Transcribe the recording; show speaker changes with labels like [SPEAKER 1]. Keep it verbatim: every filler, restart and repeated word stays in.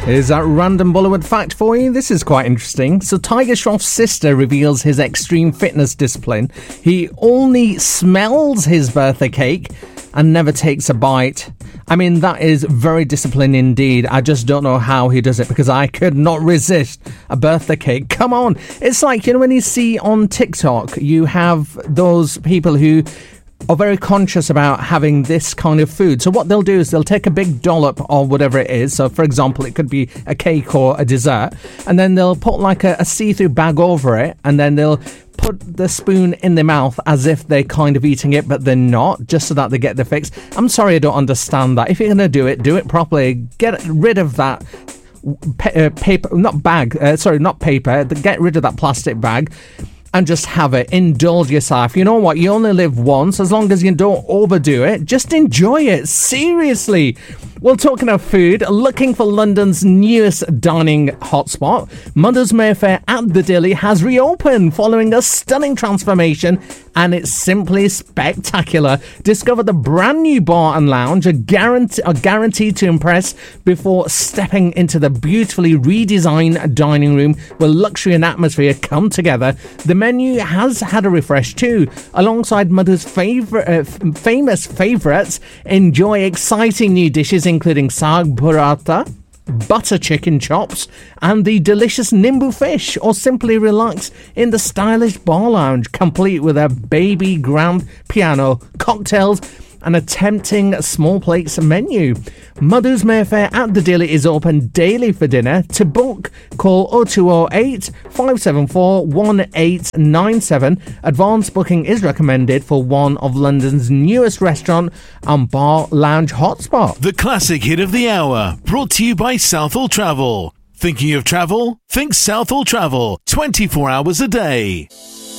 [SPEAKER 1] Is that random Bollywood fact for you? This is quite interesting. So Tiger Shroff's sister reveals his extreme fitness discipline. He only smells his birthday cake and never takes a bite. I mean, that is very disciplined indeed. I just don't know how he does it, because I could not resist a birthday cake. Come on. It's like, you know, when you see on TikTok, you have those people who are very conscious about having this kind of food. So what they'll do is they'll take a big dollop of whatever it is. So, for example, it could be a cake or a dessert. And then they'll put like a, a see-through bag over it. And then they'll put the spoon in their mouth as if they're kind of eating it, but they're not, just so that they get the fix. I'm sorry, I don't understand that. If you're going to do it, do it properly. Get rid of that pa- uh, paper, not bag, uh, sorry, not paper. Get rid of that plastic bag. And just have it. Indulge yourself. You know what? You only live once. As long as you don't overdo it, just enjoy it. Seriously. Well, talking of food, looking for London's newest dining hotspot, Mother's Mayfair at the Dilly has reopened following a stunning transformation, and it's simply spectacular. Discover the brand new bar and lounge, are, guarantee- are guaranteed to impress before stepping into the beautifully redesigned dining room where luxury and atmosphere come together. The menu has had a refresh too. Alongside Mother's favorite, uh, f- famous favourites, enjoy exciting new dishes including saag burrata, butter chicken chops, and the delicious Nimbu fish, or simply relax in the stylish bar lounge, complete with a baby grand piano, cocktails, and a tempting small plates menu. Mother's Mayfair at the Dilly is open daily for dinner. To book, call oh two oh eight, five seven four, one eight nine seven. Advance booking is recommended for one of London's newest restaurant and bar lounge hotspot.
[SPEAKER 2] The classic hit of the hour, brought to you by Southall Travel. Thinking of travel? Think Southall Travel, twenty-four hours a day.